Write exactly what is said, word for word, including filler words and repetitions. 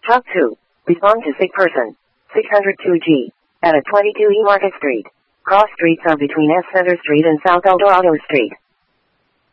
Talk to. Respond to sick person. six oh two G. At a twenty-two E Market Street. Cross streets are between S Center Street and South Eldorado Street.